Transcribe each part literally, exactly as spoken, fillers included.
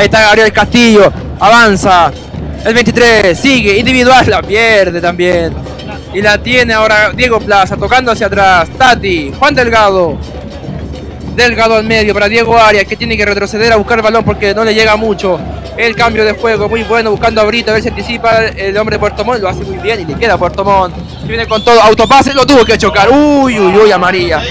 Ahí está Gabriel Castillo. Avanza. El veintitrés. Sigue. Individual. La pierde también. Y la tiene ahora Diego Plaza. Tocando hacia atrás. Tati. Juan Delgado. Delgado al medio para Diego Arias, que tiene que retroceder a buscar el balón porque no le llega mucho. El cambio de juego muy bueno, buscando a Brito, a ver si anticipa el hombre de Puerto Montt. Lo hace muy bien y le queda a Puerto Montt. Viene con todo, autopase, lo tuvo que chocar. Uy, uy, uy, amarilla.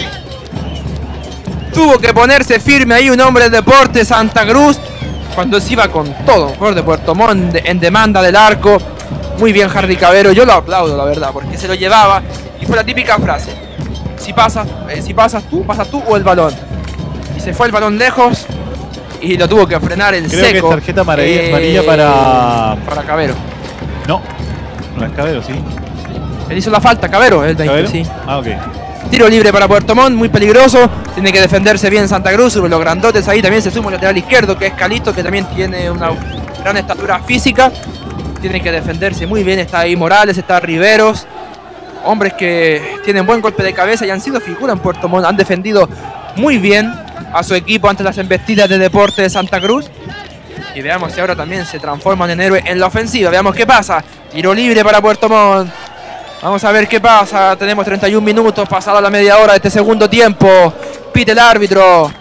Tuvo que ponerse firme ahí un hombre de Deportes Santa Cruz cuando se iba con todo. Jugador de Puerto Montt en demanda del arco. Muy bien Harry Cabero, yo lo aplaudo la verdad, porque se lo llevaba y fue la típica frase. Si pasas, eh, si pasas tú, pasas tú o el balón. Y se fue el balón lejos y lo tuvo que frenar el Creo seco. Que es tarjeta amarilla, eh, amarilla para... Para Cabero. No, no es Cabero, sí. Él hizo la falta, Cabero, el ¿Cabero? sí. Ah, ok. Tiro libre para Puerto Montt, muy peligroso. Tiene que defenderse bien Santa Cruz. Sobre los grandotes ahí también se suma el lateral izquierdo, que es Calito, que también tiene una gran estatura física. Tiene que defenderse muy bien. Está ahí Morales, está Riveros. Hombres que tienen buen golpe de cabeza y han sido figura en Puerto Montt. Han defendido muy bien a su equipo ante las embestidas de Deportes de Santa Cruz. Y veamos si ahora también se transforman en héroe en la ofensiva. Veamos qué pasa. Tiro libre para Puerto Montt. Vamos a ver qué pasa. Tenemos treinta y un minutos, pasada la media hora de este segundo tiempo. Pite el árbitro.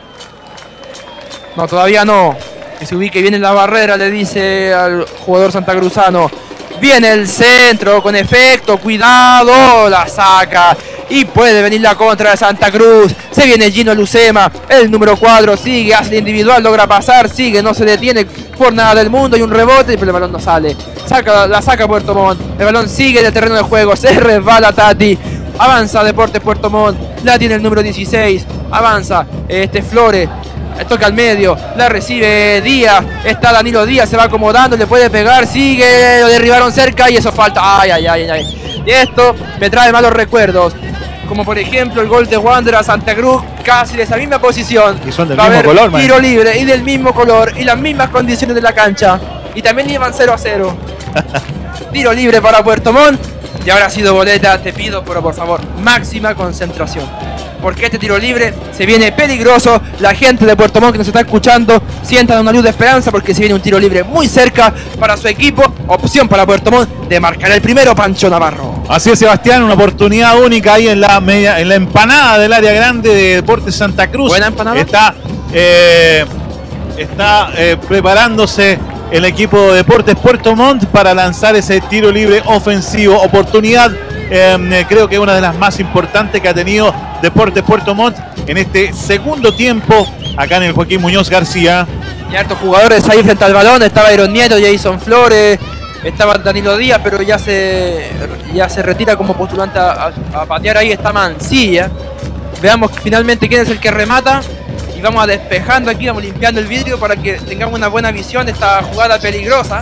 No, todavía no. Que se ubique bien en la barrera, le dice al jugador santacruzano. Viene el centro con efecto, cuidado, la saca. Y puede venir la contra de Santa Cruz. Se viene Gino Lucema, el número cuatro, sigue, hace el individual, logra pasar, sigue, no se detiene por nada del mundo. Hay un rebote, pero el balón no sale. Saca, la saca Puerto Montt. El balón sigue en el terreno de juego, se resbala Tati. Avanza Deportes Puerto Montt, la tiene el número dieciséis. Avanza este Flores. Toca al medio, la recibe Díaz, está Danilo Díaz, se va acomodando, le puede pegar, sigue, lo derribaron cerca y eso falta, ay, ay, ay, ay. Y esto me trae malos recuerdos, como por ejemplo el gol de Wander a Santa Cruz, casi de esa misma posición. Y son del Va mismo color, man. Tiro libre y del mismo color y las mismas condiciones de la cancha. Y también iban cero a cero. Tiro libre para Puerto Montt. Y ahora ha sido boleta, te pido, pero por favor, máxima concentración. Porque este tiro libre se viene peligroso. La gente de Puerto Montt que nos está escuchando sientan una luz de esperanza porque se viene un tiro libre muy cerca para su equipo. Opción para Puerto Montt de marcar el primero, Pancho Navarro. Así es, Sebastián, una oportunidad única ahí en la media, en la empanada del área grande de Deportes Santa Cruz. Buena empanada. Está, eh, está eh, preparándose el equipo de Deportes Puerto Montt para lanzar ese tiro libre ofensivo. Oportunidad, eh, creo que es una de las más importantes que ha tenido Deportes Puerto Montt en este segundo tiempo, acá en el Joaquín Muñoz García. Y hartos jugadores ahí frente al balón. Estaba Iron Nieto, Jason Flores, estaba Danilo Díaz, pero ya se, ya se retira como postulante a, a, a patear. Ahí está Mancilla. Veamos finalmente quién es el que remata. Y vamos a despejando aquí, vamos limpiando el vidrio para que tengamos una buena visión de esta jugada peligrosa.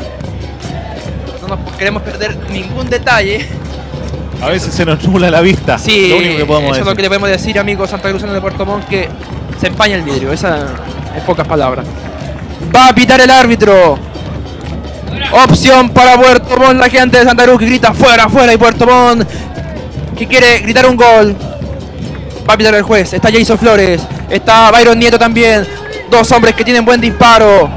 No nos queremos perder ningún detalle. A veces se nos nubla la vista. Sí, lo único que podemos eso decir. es lo que le podemos decir, amigos santacruzanos de Puerto Montt, que se empaña el vidrio. Esa es pocas palabras. Va a pitar el árbitro. Opción para Puerto Montt, la gente de Santa Cruz que grita fuera, fuera, y Puerto Montt que quiere gritar un gol. Va a pitar el juez. Está Jason Flores. Está Byron Nieto también. Dos hombres que tienen buen disparo.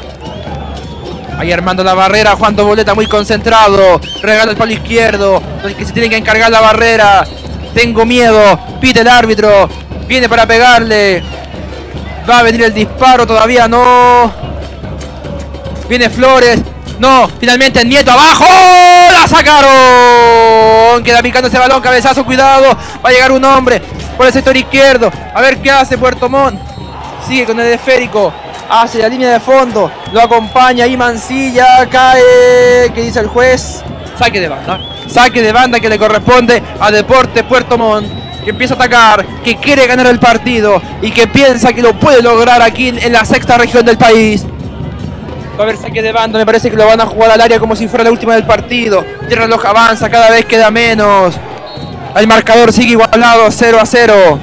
Ahí armando la barrera. Juan Boleta muy concentrado. Regala el palo izquierdo. Los que se tienen que encargar la barrera. Tengo miedo. Pite el árbitro. Viene para pegarle. Va a venir el disparo. Todavía no. Viene Flores. No. Finalmente Nieto abajo. ¡La sacaron! Queda picando ese balón. Cabezazo. Cuidado. Va a llegar un hombre por el sector izquierdo. A ver qué hace Puerto Montt. Sigue con el esférico. Hace la línea de fondo. Lo acompaña ahí Mancilla. Cae. ¿Qué dice el juez? Saque de banda. Saque de banda que le corresponde a Deportes Puerto Montt. Que empieza a atacar. Que quiere ganar el partido. Y que piensa que lo puede lograr aquí en la sexta región del país. Va a haber saque de banda. Me parece que lo van a jugar al área como si fuera la última del partido. El reloj avanza. Cada vez queda menos. El marcador sigue igualado, cero a cero.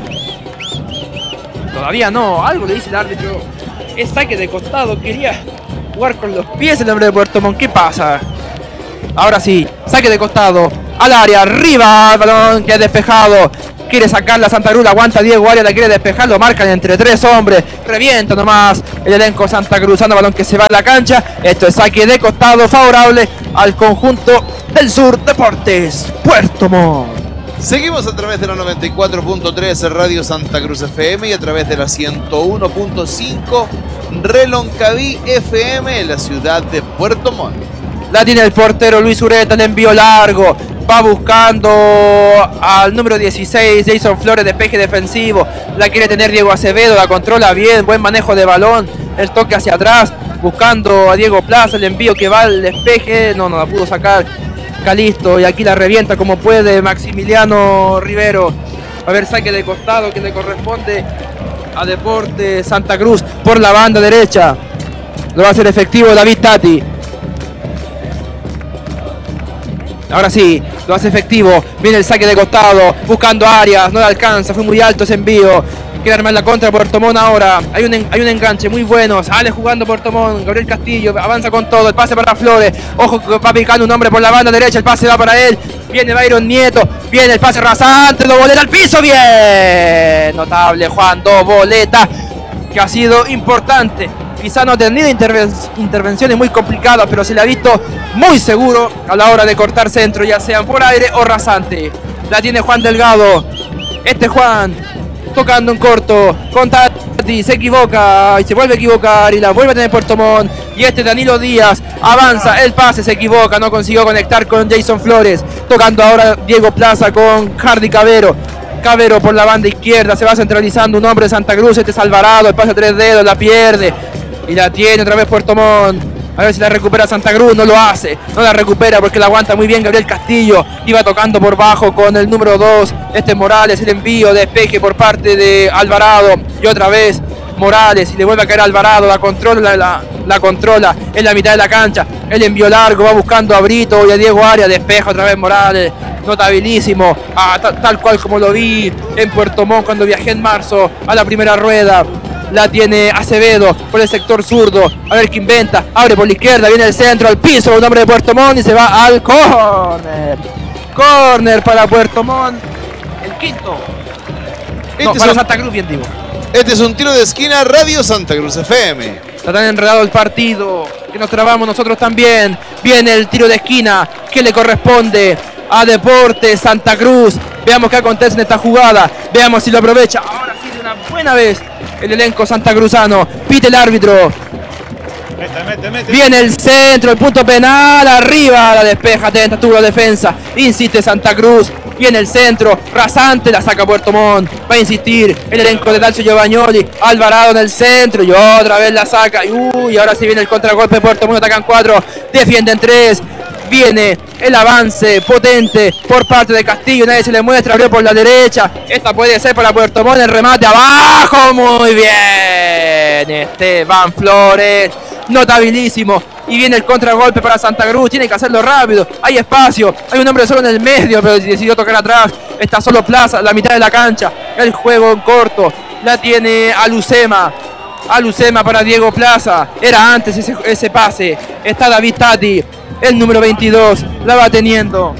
Todavía no, algo le dice el árbitro. Es saque de costado, quería jugar con los pies el hombre de Puerto Montt. ¿Qué pasa? Ahora sí, saque de costado, al área, arriba, el balón que ha despejado. quiere sacarla Santa Cruz, la aguanta Diego Arias, la quiere despejar, lo marcan entre tres hombres, revienta nomás el elenco Santa Cruzano, balón que se va a la cancha. Esto es saque de costado favorable al conjunto del Sur Deportes Puerto Montt. Seguimos a través de la noventa y cuatro punto tres Radio Santa Cruz F M y a través de la ciento uno punto cinco Reloncaví F M en la ciudad de Puerto Montt. La tiene el portero Luis Ureta, el envío largo, va buscando al número dieciséis, Jason Flores, despeje defensivo, la quiere tener Diego Acevedo, la controla bien, buen manejo de balón, el toque hacia atrás, buscando a Diego Plaza, el envío que va al despeje, no, no la pudo sacar Calisto y aquí la revienta como puede Maximiliano Rivero. A ver, saque de costado que le corresponde a Deportes Santa Cruz por la banda derecha. Lo va a hacer efectivo David Tati. Ahora sí, lo hace efectivo. Viene el saque de costado, buscando a Arias, no le alcanza, fue muy alto ese envío. Quiere armar la contra Puerto Montt ahora. Hay un, hay un enganche muy bueno. Sale jugando Puerto Montt. Gabriel Castillo avanza con todo. El pase para Flores. Ojo que va picando un hombre por la banda derecha. El pase va para él. Viene Byron Nieto. Viene el pase rasante. Doboleta al piso. Bien. Notable Juan Doboleta, que ha sido importante. Quizá no ha tenido interven intervenciones muy complicadas, pero se le ha visto muy seguro a la hora de cortar centro, ya sean por aire o rasante. La tiene Juan Delgado. Este Juan tocando en corto, con Tati, se equivoca y se vuelve a equivocar y la vuelve a tener Puerto Montt. Y este Danilo Díaz avanza, el pase se equivoca, no consiguió conectar con Jason Flores. Tocando ahora Diego Plaza con Hardy Cabero. Cabero por la banda izquierda, se va centralizando un hombre de Santa Cruz, este es Alvarado, el pase a tres dedos, la pierde. Y la tiene otra vez Puerto Montt. A ver si la recupera Santa Cruz, no lo hace, no la recupera porque la aguanta muy bien Gabriel Castillo. Iba tocando por bajo con el número dos, este Morales, el envío, despeje por parte de Alvarado. Y otra vez Morales, y le vuelve a caer Alvarado, la controla, la, la controla en la mitad de la cancha. El envío largo, va buscando a Brito y a Diego Arias, despeja otra vez Morales. Notabilísimo, ah, tal, tal cual como lo vi en Puerto Montt cuando viajé en marzo a la primera rueda. La tiene Acevedo por el sector zurdo. A ver qué inventa. Abre por la izquierda. Viene el centro al piso. Un hombre de Puerto Montt y se va al córner. Córner para Puerto Montt. El quinto. Este No, es para un, Santa Cruz, bien digo. Este es un tiro de esquina Radio Santa Cruz F M. Está tan enredado el partido que nos trabamos nosotros también. Viene el tiro de esquina que le corresponde a Deportes Santa Cruz. Veamos qué acontece en esta jugada. Veamos si lo aprovecha. Ahora sí de una buena vez el elenco santacruzano. Pite el árbitro. Mete, mete, mete. Viene el centro, el punto penal. Arriba la despeja, tentativa de defensa. Insiste Santa Cruz. Viene el centro, rasante, la saca Puerto Montt. Va a insistir el elenco de Dalcio Giovagnoli. Alvarado en el centro y otra vez la saca. Y uy, ahora sí viene el contragolpe de Puerto Montt. Atacan cuatro, defienden tres. Viene el avance potente por parte de Castillo, nadie se le muestra, abrió por la derecha, esta puede ser para Puerto Montt, el remate abajo, muy bien, Esteban Flores, notabilísimo, y viene el contragolpe para Santa Cruz, tiene que hacerlo rápido, hay espacio, hay un hombre solo en el medio, pero decidió tocar atrás, está solo Plaza, la mitad de la cancha, el juego en corto, la tiene Alucema, Alucema para Diego Plaza, era antes ese, ese pase, está David Tati, el número veintidós, la va teniendo.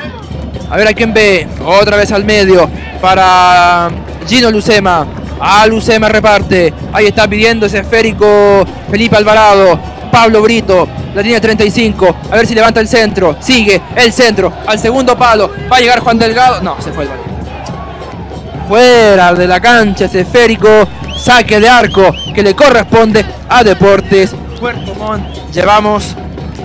A ver a quién ve. Otra vez al medio para Gino Lucema. A Lucema reparte. Ahí está pidiendo ese esférico Felipe Alvarado. Pablo Brito. La tiene treinta y cinco. A ver si levanta el centro. Sigue el centro. Al segundo palo. Va a llegar Juan Delgado. No, se fue el balón. Fuera de la cancha ese esférico. Saque de arco que le corresponde a Deportes Puerto Montt. Llevamos...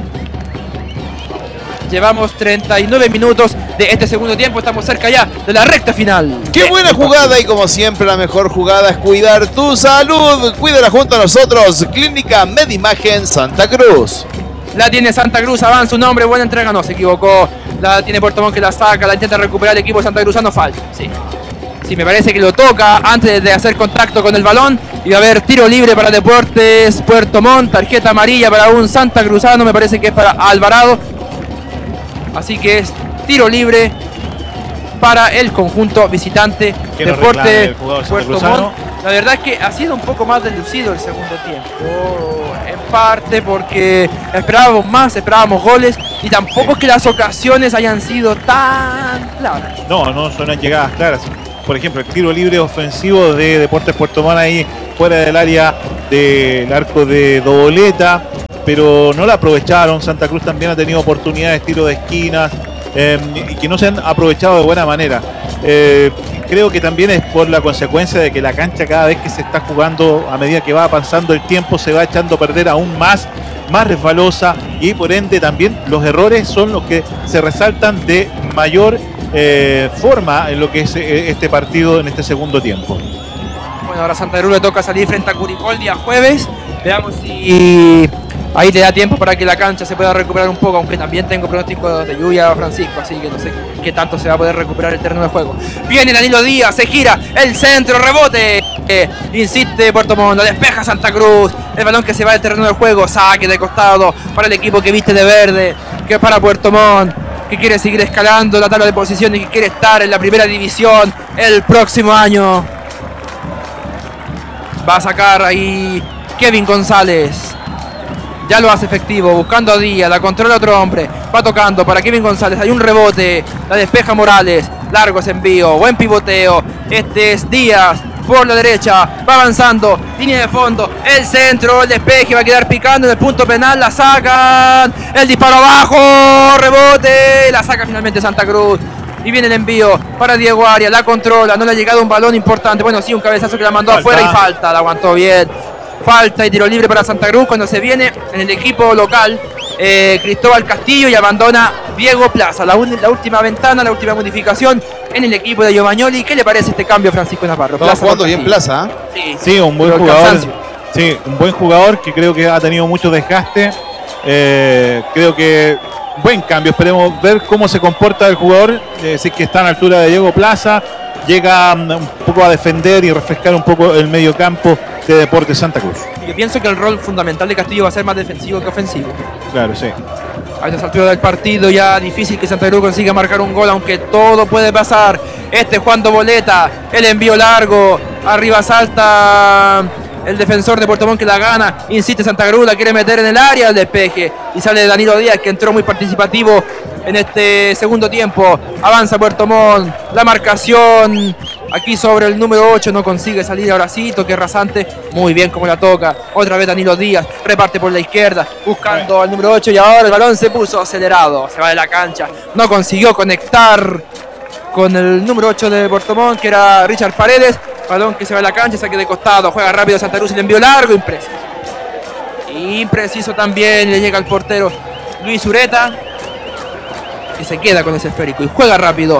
Llevamos treinta y nueve minutos de este segundo tiempo. Estamos cerca ya de la recta final. ¡Qué buena jugada! Y como siempre, la mejor jugada es cuidar tu salud. Cuídala junto a nosotros. Clínica Medimagen Santa Cruz. La tiene Santa Cruz, avanza un hombre, buena entrega. No, se equivocó. La tiene Puerto Montt que la saca. La intenta recuperar el equipo santacruzano. Falta, sí. Sí, me parece que lo toca antes de hacer contacto con el balón. Y va a haber tiro libre para Deportes Puerto Montt. Tarjeta amarilla para un santacruzano. Me parece que es para Alvarado. Así que es tiro libre para el conjunto visitante Deportes Puerto Montt. La verdad es que ha sido un poco más deslucido el segundo tiempo. En parte porque esperábamos más, esperábamos goles y tampoco es que las ocasiones hayan sido tan claras. No, no son llegadas claras. por ejemplo, el tiro libre ofensivo de Deportes Puerto Montt ahí fuera del área del arco de Doboleta, pero no la aprovecharon. Santa Cruz también ha tenido oportunidades, tiro de esquina, eh, y que no se han aprovechado de buena manera. Eh, creo que también es por la consecuencia de que la cancha, cada vez que se está jugando, a medida que va pasando el tiempo, se va echando a perder aún más, más resbalosa, y por ende también los errores son los que se resaltan de mayor eh, forma en lo que es eh, este partido en este segundo tiempo. Bueno, ahora a Santa Cruz le toca salir frente a Curicó el día jueves. Veamos si ahí te da tiempo para que la cancha se pueda recuperar un poco, aunque también tengo pronóstico de lluvia, Francisco, así que no sé qué tanto se va a poder recuperar el terreno de juego. Viene Danilo Díaz, se gira, el centro, rebote, eh, insiste Puerto Montt, despeja Santa Cruz, el balón que se va del terreno de juego, saque de costado para el equipo que viste de verde, que es para Puerto Montt, que quiere seguir escalando la tabla de posiciones y que quiere estar en la primera división el próximo año. Va a sacar ahí Kevin González. Ya lo hace efectivo, buscando a Díaz, la controla otro hombre, va tocando para Kevin González, hay un rebote, la despeja Morales, largo ese envío, buen pivoteo, este es Díaz, por la derecha, va avanzando, línea de fondo, el centro, el despeje, va a quedar picando en el punto penal, la sacan, el disparo abajo, rebote, la saca finalmente Santa Cruz. Y viene el envío para Diego Arias, la controla, no le ha llegado un balón importante, bueno sí, un cabezazo que la mandó falta afuera y falta, la aguantó bien. Falta y tiro libre para Santa Cruz cuando se viene en el equipo local eh, Cristóbal Castillo y abandona Diego Plaza. La, un, la última ventana, la última modificación en el equipo de Giovagnoli. ¿Qué le parece este cambio, Francisco Navarro? Estaba jugando bien Plaza, ¿eh? Sí, sí, un buen jugador. Sí, un buen jugador que creo que ha tenido mucho desgaste. Eh, creo que buen cambio. Esperemos ver cómo se comporta el jugador. Eh, si es que está a la altura de Diego Plaza. Llega um, un poco a defender y refrescar un poco el medio campo de Deportes Santa Cruz. Yo pienso que el rol fundamental de Castillo va a ser más defensivo que ofensivo. Claro, sí. A esta altura del partido ya difícil que Santa Cruz consiga marcar un gol, aunque todo puede pasar. Este Juan Doboleta, el envío largo, arriba salta el defensor de Puerto Montt que la gana, insiste Santa Cruz, la quiere meter en el área, el despeje, y sale Danilo Díaz que entró muy participativo en este segundo tiempo. Avanza Puerto Montt, la marcación aquí sobre el número ocho, no consigue salir ahora sí, toque rasante, muy bien como la toca, otra vez Danilo Díaz, reparte por la izquierda, buscando al número ocho y ahora el balón se puso acelerado, se va de la cancha, no consiguió conectar con el número ocho de Puerto Montt, que era Richard Paredes, balón que se va de la cancha, saque de costado, juega rápido Santa Cruz y le envió largo, impreciso. Impreciso también, le llega al portero Luis Ureta, y se queda con ese esférico y juega rápido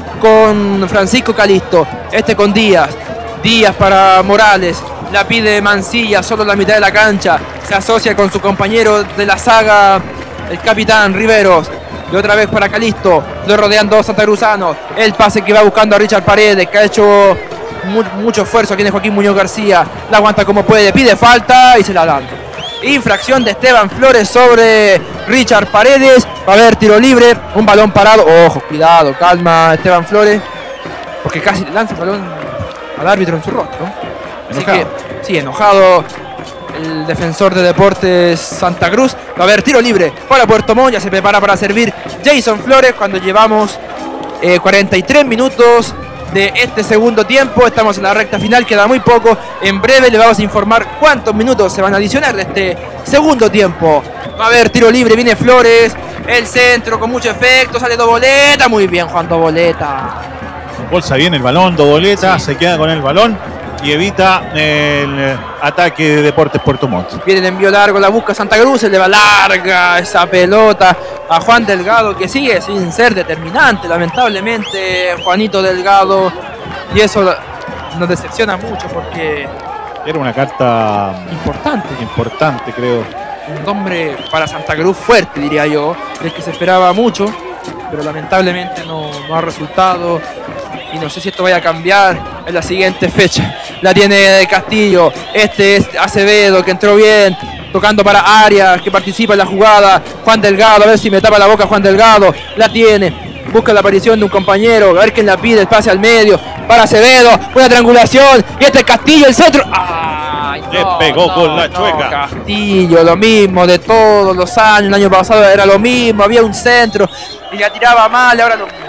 con Francisco Calisto, este con Díaz, Díaz para Morales, la pide Mancilla, solo en la mitad de la cancha, se asocia con su compañero de la saga, el capitán Riveros, y otra vez para Calisto, lo rodean dos santacruzanos, el pase que va buscando a Richard Paredes, que ha hecho mu mucho esfuerzo, aquí en Joaquín Muñoz García, la aguanta como puede, pide falta y se la dan. Infracción de Esteban Flores sobre Richard Paredes. Va a haber tiro libre, un balón parado. Ojo, cuidado, calma Esteban Flores, porque casi le lanza el balón al árbitro en su rostro. Así que, sí, enojado el defensor de Deportes Santa Cruz. Va a haber tiro libre para Puerto Montt. Ya se prepara para servir Jason Flores cuando llevamos eh, cuarenta y tres minutos de este segundo tiempo. Estamos en la recta final, queda muy poco. En breve le vamos a informar cuántos minutos se van a adicionar de este segundo tiempo. Va a haber tiro libre, viene Flores, el centro con mucho efecto, sale Doboleta, muy bien Juan Doboleta. Bolsa bien el balón, Doboleta, sí. Se queda con el balón y evita el ataque de Deportes Puerto Montt. Viene el envío largo, la busca Santa Cruz, se le va larga esa pelota a Juan Delgado, que sigue sin ser determinante, lamentablemente Juanito Delgado, y eso nos decepciona mucho porque era una carta importante, importante creo. Un nombre para Santa Cruz fuerte, diría yo, del que se esperaba mucho, pero lamentablemente no, no ha resultado. Y no sé si esto vaya a cambiar en la siguiente fecha. La tiene Castillo, este es Acevedo, que entró bien, tocando para Arias, que participa en la jugada. Juan Delgado, a ver si me tapa la boca Juan Delgado, la tiene, busca la aparición de un compañero, a ver quién la pide, el pase al medio, para Acevedo, una triangulación, y este es Castillo, el centro. ¡Ay, Le no, pegó no, con la no, chueca! Castillo, lo mismo de todos los años, el año pasado era lo mismo, había un centro, y la tiraba mal, ahora no.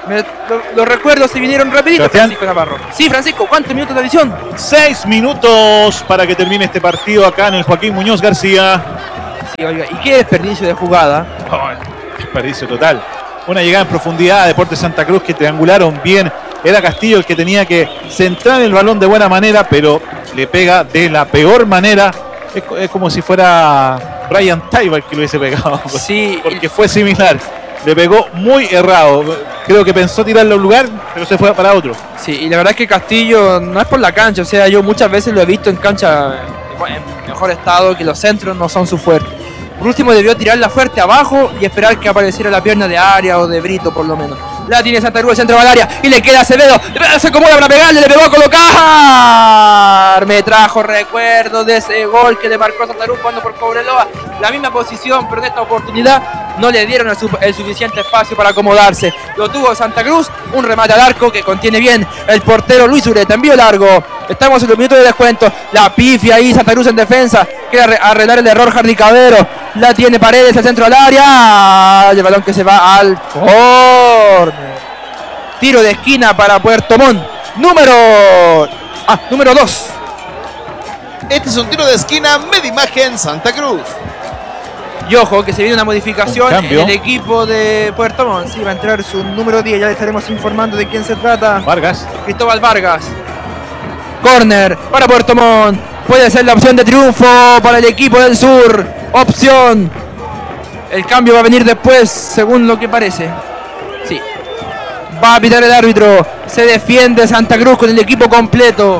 Me- lo- los recuerdos se vinieron rapidito, Sebastián. Francisco Navarro. Sí, Francisco, ¿cuántos minutos de adición? Seis minutos para que termine este partido acá en el Joaquín Muñoz García. Sí, oiga, y qué desperdicio de jugada. Oh, desperdicio total. Una llegada en profundidad a Deportes Santa Cruz que triangularon bien. Era Castillo el que tenía que centrar el balón de buena manera, pero le pega de la peor manera. Es, co- es como si fuera Brian Taiba el que lo hubiese pegado. Sí, Porque fue similar. Le pegó muy errado. Creo que pensó tirarlo a un lugar, pero se fue para otro. Sí, y la verdad es que Castillo no es por la cancha, o sea, yo muchas veces lo he visto en cancha en mejor estado, que los centros no son su fuerte. Por último debió tirarla fuerte abajo y esperar que apareciera la pierna de Arias o de Brito por lo menos. La tiene Santa Cruz, centro al área y le queda Acevedo, se acomoda para pegarle, le pegó a colocar. Me trajo recuerdos de ese gol que le marcó a Santa Cruz cuando por Cobreloa, la misma posición, pero en esta oportunidad no le dieron el, su- el suficiente espacio para acomodarse. Lo tuvo Santa Cruz, un remate al arco que contiene bien el portero Luis Ureta, envío largo. Estamos en los minutos de descuento. La pifia ahí, Santa Cruz en defensa. Quiere arre- arreglar el error Hardy Cabero. La tiene Paredes, el centro al área. El balón que se va al córner. Tiro de esquina para Puerto Montt. Número. Ah, número dos. Este es un tiro de esquina, Medimagen Santa Cruz. Y ojo, que se viene una modificación Un en cambio. el equipo de Puerto Montt. Sí, va a entrar su número diez. Ya le estaremos informando de quién se trata. Vargas. Cristóbal Vargas. Corner para Puerto Montt. Puede ser la opción de triunfo para el equipo del sur. Opción. El cambio va a venir después, según lo que parece. Sí. Va a pitar el árbitro. Se defiende Santa Cruz con el equipo completo.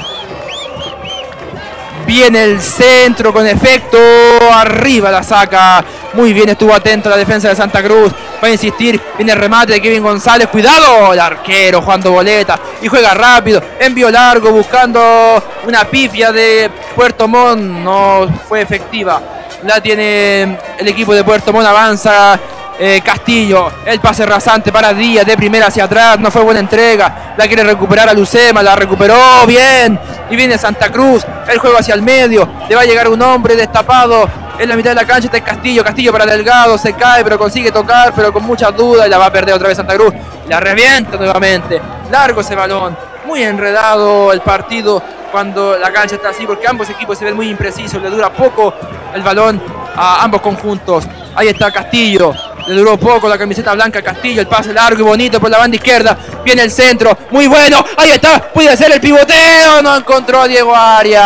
Viene el centro con efecto. Arriba la saca. Muy bien, estuvo atento la defensa de Santa Cruz. Va a insistir. Viene el remate de Kevin González. Cuidado. El arquero jugando boleta. Y juega rápido. Envío largo buscando una pifia de Puerto Montt. No fue efectiva. La tiene el equipo de Puerto Montt. Avanza. Eh, Castillo, el pase rasante para Díaz de primera hacia atrás, no fue buena entrega, la quiere recuperar a Lucema, la recuperó bien, y viene Santa Cruz, el juego hacia el medio, le va a llegar un hombre destapado en la mitad de la cancha, está Castillo, Castillo para Delgado, se cae pero consigue tocar, pero con muchas dudas y la va a perder otra vez Santa Cruz, la revienta nuevamente, largo ese balón, muy enredado el partido cuando la cancha está así, porque ambos equipos se ven muy imprecisos, le dura poco el balón a ambos conjuntos. Ahí está Castillo, le duró poco la camiseta blanca a Castillo, el pase largo y bonito por la banda izquierda, viene el centro, muy bueno, ahí está, puede ser el pivoteo, no encontró a Diego Arias,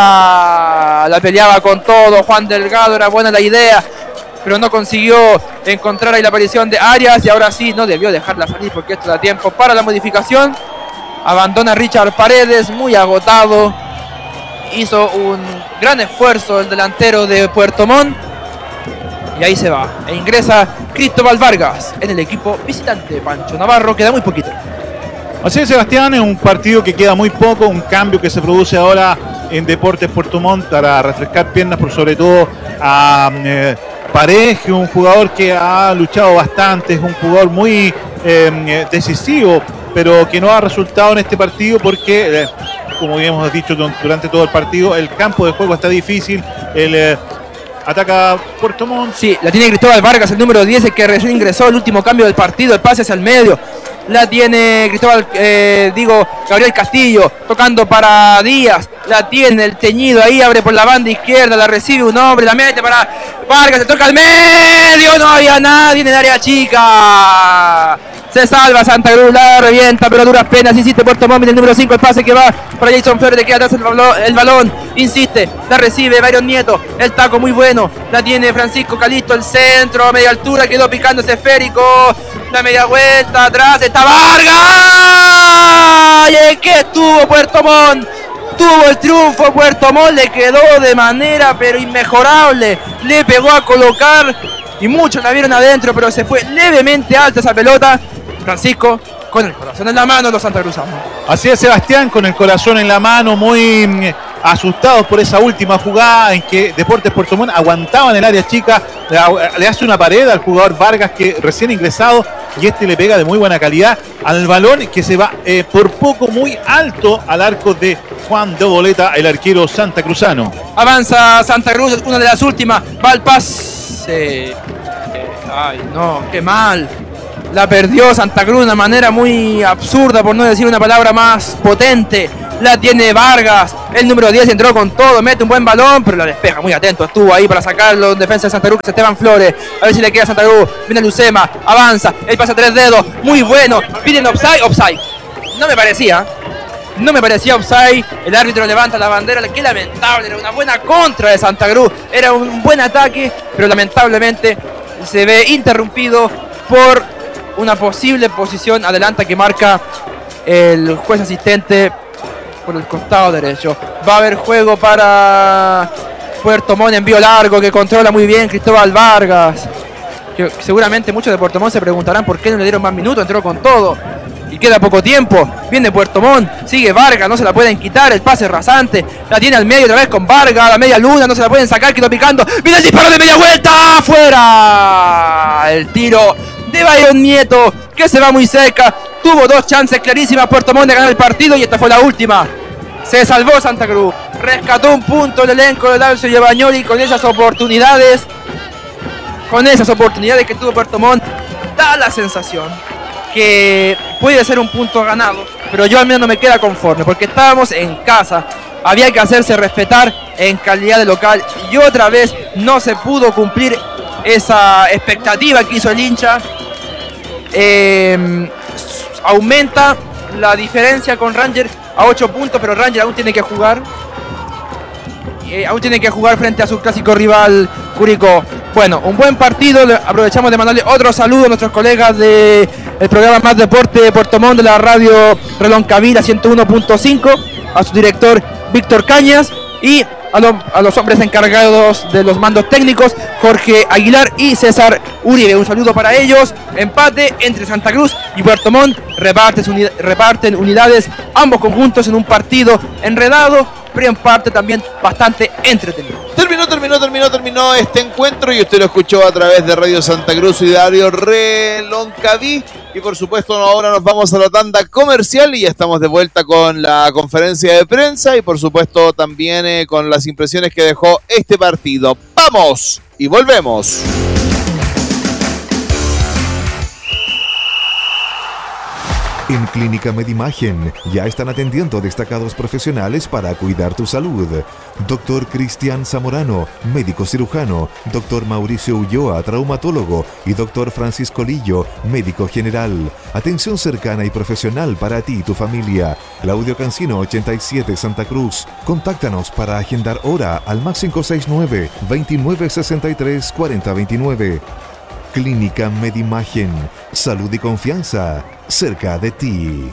la peleaba con todo, Juan Delgado, era buena la idea, pero no consiguió encontrar ahí la aparición de Arias y ahora sí, no debió dejarla salir porque esto da tiempo para la modificación, abandona Richard Paredes, muy agotado, hizo un gran esfuerzo el delantero de Puerto Montt. Y ahí se va. E ingresa Cristóbal Vargas en el equipo visitante. Pancho Navarro, queda muy poquito. Así es, Sebastián, es un partido que queda muy poco, un cambio que se produce ahora en Deportes Puerto Montt para refrescar piernas, por sobre todo a eh, Paredes, que es un jugador que ha luchado bastante, es un jugador muy eh, decisivo, pero que no ha resultado en este partido porque, eh, como hemos dicho durante todo el partido, el campo de juego está difícil, el... Eh, ataca Puerto Montt. Sí, la tiene Cristóbal Vargas, el número diez, el que recién ingresó, el último cambio del partido, el pase hacia el medio. La tiene Cristóbal, eh, digo, Gabriel Castillo, tocando para Díaz. La tiene el teñido ahí, abre por la banda izquierda, la recibe un hombre, la mete para Vargas, se toca al medio, no había nadie en el área chica. Se salva Santa Cruz, la revienta, pero a duras penas insiste Puerto Montt, el número cinco, el pase que va para Jason Flores, le queda atrás el balón, el balón, insiste, la recibe Byron Nieto, el taco muy bueno, la tiene Francisco Calisto, el centro, a media altura, quedó picando ese esférico, la media vuelta, atrás está Vargas, y es que estuvo Puerto Montt, tuvo el triunfo Puerto Montt, le quedó de manera pero inmejorable, le pegó a colocar, y muchos la vieron adentro, pero se fue levemente alta esa pelota. Francisco, con el corazón en la mano, los santacruzanos. Así es, Sebastián, con el corazón en la mano, muy mm, asustados por esa última jugada en que Deportes Puerto Montt aguantaba en el área chica, le, le hace una pared al jugador Vargas que recién ingresado y este le pega de muy buena calidad al balón que se va eh, por poco muy alto al arco de Juan de Boleta, el arquero santacruzano. Avanza Santa Cruz, una de las últimas, va al pase. Ay, no, qué mal. La perdió Santa Cruz de una manera muy absurda, por no decir una palabra más potente. La tiene Vargas, el número diez entró con todo, mete un buen balón, pero la despeja, muy atento, estuvo ahí para sacarlo en defensa de Santa Cruz, Esteban Flores, a ver si le queda a Santa Cruz, viene Lucema, avanza, él pasa tres dedos, muy bueno, piden offside, offside, no me parecía, no me parecía offside, el árbitro levanta la bandera, qué lamentable, era una buena contra de Santa Cruz, era un buen ataque, pero lamentablemente se ve interrumpido por una posible posición adelante que marca el juez asistente por el costado derecho. Va a haber juego para Puerto Montt, envío largo que controla muy bien Cristóbal Vargas, que seguramente muchos de Puerto Montt se preguntarán por qué no le dieron más minutos, entró con todo y queda poco tiempo. Viene Puerto Montt, sigue Vargas, no se la pueden quitar, el pase rasante, la tiene al medio otra vez con Vargas, a la media luna, no se la pueden sacar, quedó picando, viene el disparo de media vuelta, afuera, el tiro de Bayón Nieto, que se va muy cerca, tuvo dos chances clarísimas Puerto Montt de ganar el partido y esta fue la última. Se salvó Santa Cruz, rescató un punto el elenco de Dalcio y Bagnoli con esas oportunidades, con esas oportunidades que tuvo Puerto Montt. Da la sensación que puede ser un punto ganado, pero yo al menos no me queda conforme, porque estábamos en casa, había que hacerse respetar en calidad de local y otra vez no se pudo cumplir esa expectativa que hizo el hincha. Eh, aumenta la diferencia con Ranger a ocho puntos, pero Ranger aún tiene que jugar eh, aún tiene que jugar frente a su clásico rival Curicó. Bueno, un buen partido, aprovechamos de mandarle otro saludo a nuestros colegas del programa Más Deporte de Puerto Montt de la radio Reloncaví ciento uno punto cinco, a su director Víctor Cañas y A, lo, a los hombres encargados de los mandos técnicos, Jorge Aguilar y César Uribe. Un saludo para ellos. Empate entre Santa Cruz y Puerto Montt. Reparten, unidad, reparten unidades ambos conjuntos en un partido enredado, pero en parte también bastante entretenido. Terminó, terminó, terminó, terminó este encuentro y usted lo escuchó a través de Radio Santa Cruz y Radio Reloncaví. Y por supuesto ahora nos vamos a la tanda comercial y ya estamos de vuelta con la conferencia de prensa y por supuesto también eh, con las impresiones que dejó este partido. ¡Vamos! Y volvemos. En Clínica Medimagen ya están atendiendo destacados profesionales para cuidar tu salud. Doctor Cristian Zamorano, médico cirujano. Doctor Mauricio Ulloa, traumatólogo. Y Doctor Francisco Lillo, médico general. Atención cercana y profesional para ti y tu familia. Claudio Cancino, ochenta y siete, Santa Cruz. Contáctanos para agendar hora al más cinco seis nueve, veintinueve sesenta y tres, cuarenta veintinueve. Clínica Medimagen. Salud y confianza cerca de ti.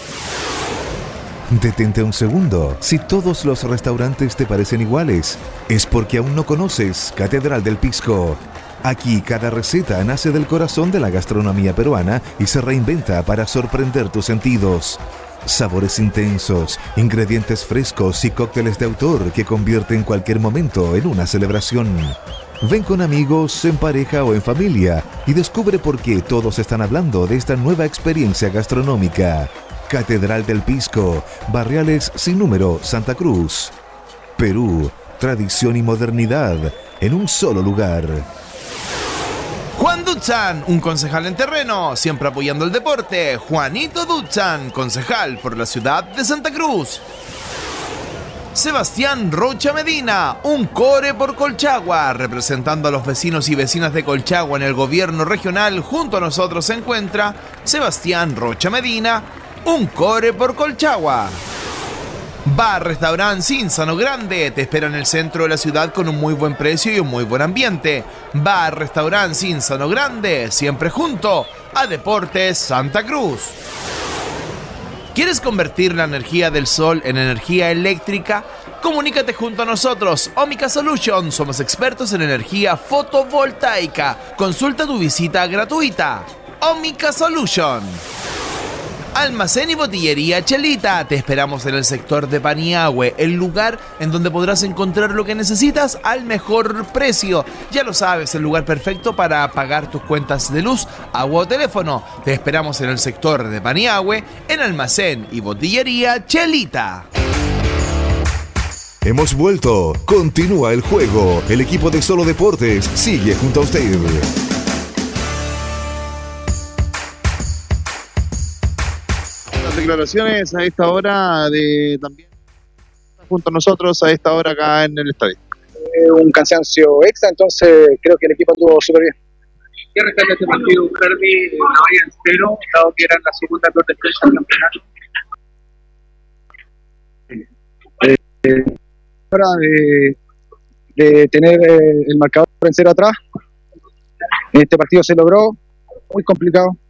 Detente un segundo. Si todos los restaurantes te parecen iguales, es porque aún no conoces Catedral del Pisco. Aquí cada receta nace del corazón de la gastronomía peruana y se reinventa para sorprender tus sentidos. Sabores intensos, ingredientes frescos y cócteles de autor que convierten cualquier momento en una celebración. Ven con amigos, en pareja o en familia y descubre por qué todos están hablando de esta nueva experiencia gastronómica. Catedral del Pisco, Barriales sin número, Santa Cruz. Perú, tradición y modernidad en un solo lugar. Juan Duchan, un concejal en terreno, siempre apoyando el deporte. Juanito Duchan, concejal por la ciudad de Santa Cruz. Sebastián Rocha Medina, un core por Colchagua, representando a los vecinos y vecinas de Colchagua en el gobierno regional. Junto a nosotros se encuentra Sebastián Rocha Medina, un core por Colchagua. Bar Restaurant Cinzano Grande te espera en el centro de la ciudad con un muy buen precio y un muy buen ambiente. Bar Restaurant Cinzano Grande, siempre junto a Deportes Santa Cruz. ¿Quieres convertir la energía del sol en energía eléctrica? Comunícate junto a nosotros, Omica Solution. Somos expertos en energía fotovoltaica. Consulta tu visita gratuita. Omica Solution. Almacén y botillería Chelita. Te esperamos en el sector de Paniagüe, el lugar en donde podrás encontrar lo que necesitas al mejor precio. Ya lo sabes, el lugar perfecto para pagar tus cuentas de luz, agua o teléfono. Te esperamos en el sector de Paniagüe, en Almacén y botillería Chelita. Hemos vuelto. Continúa el juego. El equipo de Solo Deportes sigue junto a usted. las declaraciones a esta hora de también junto a nosotros a esta hora acá en el estadio. Eh, un cansancio extra, entonces creo que el equipo estuvo súper bien. ¿Qué rescata este partido, Ferdi? La valla en cero, dado que era la segunda peor defensa del campeonato. Eh, hora de, de tener eh, el marcador en cero atrás. En este partido se logró, muy complicado.